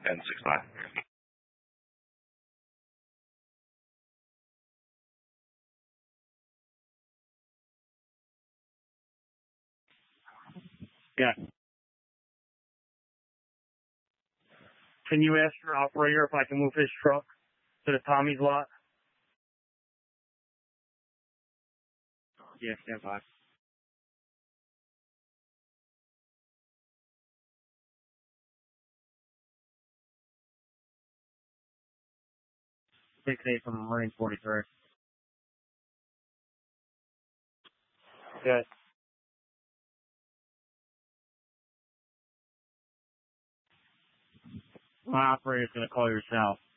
10-6-9. Yeah. Can you ask your operator if I can move his truck to the Tommy's lot? Yeah, stand by. 6-8 from Marine 43. Good. My operator's going to call your cell.